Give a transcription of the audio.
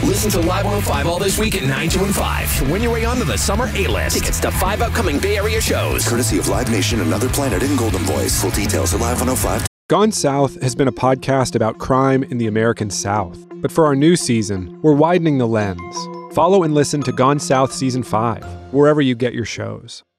Listen to Live 105 all this week at 9, 2, and 5 to win your way onto the Summer A-List. Tickets to 5 upcoming Bay Area shows. Courtesy of Live Nation, Another Planet, and Golden Voice. Full details at Live 105. Gone South has been a podcast about crime in the American South. But for our new season, we're widening the lens. Follow and listen to Gone South Season 5, wherever you get your shows.